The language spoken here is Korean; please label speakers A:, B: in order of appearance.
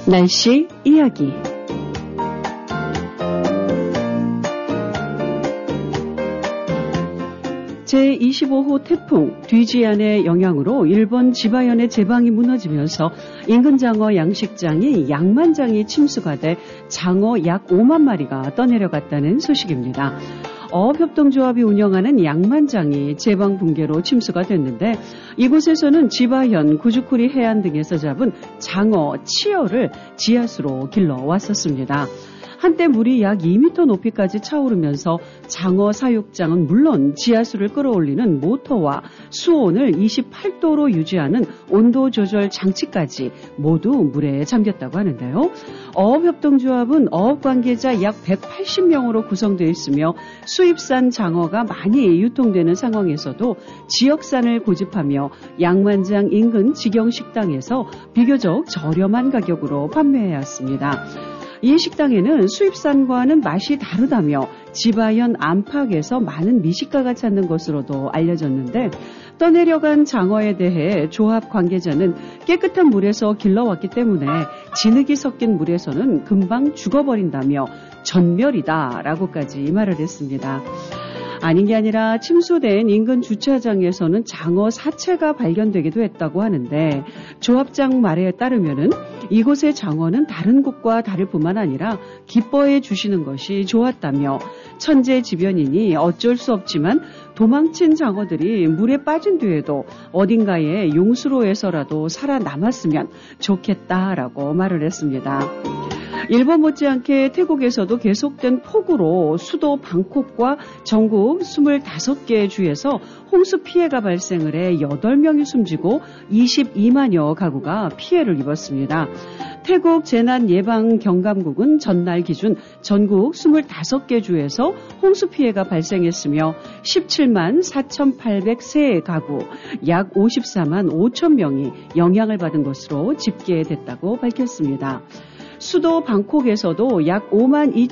A: 날씨 이야기. 제25호 태풍 뒤지안의 영향으로 일본 지바현의 제방이 무너지면서 인근 장어 양식장이 양만장이 침수가 돼 장어 약 5만 마리가 떠내려갔다는 소식입니다. 어업협동조합이 운영하는 양만장이 제방 붕괴로 침수가 됐는데 이곳에서는 지바현, 구주쿠리 해안 등에서 잡은 장어, 치어를 지하수로 길러왔었습니다. 한때 물이 약 2m 높이까지 차오르면서 장어 사육장은 물론 지하수를 끌어올리는 모터와 수온을 28도로 유지하는 온도 조절 장치까지 모두 물에 잠겼다고 하는데요. 어업협동조합은 어업 관계자 약 180명으로 구성되어 있으며 수입산 장어가 많이 유통되는 상황에서도 지역산을 고집하며 양만장 인근 직영식당에서 비교적 저렴한 가격으로 판매해왔습니다. 이 식당에는 수입산과는 맛이 다르다며 지바현 안팎에서 많은 미식가가 찾는 것으로도 알려졌는데 떠내려간 장어에 대해 조합 관계자는 깨끗한 물에서 길러왔기 때문에 진흙이 섞인 물에서는 금방 죽어버린다며 전멸이다라고까지 말을 했습니다. 아닌 게 아니라 침수된 인근 주차장에서는 장어 사체가 발견되기도 했다고 하는데 조합장 말에 따르면은 이곳의 장어는 다른 곳과 다를 뿐만 아니라 기뻐해 주시는 것이 좋았다며 천재지변이니 어쩔 수 없지만 도망친 장어들이 물에 빠진 뒤에도 어딘가에 용수로에서라도 살아남았으면 좋겠다라고 말을 했습니다. 일본 못지않게 태국에서도 계속된 폭우로 수도 방콕과 전국 25개 주에서 홍수 피해가 발생을 해 8명이 숨지고 22만여 가구가 피해를 입었습니다. 태국 재난예방경감국은 전날 기준 전국 25개 주에서 홍수 피해가 발생했으며 17만 4,803 가구, 약 54만 5천 명이 영향을 받은 것으로 집계됐다고 밝혔습니다. 수도 방콕에서도 약 5만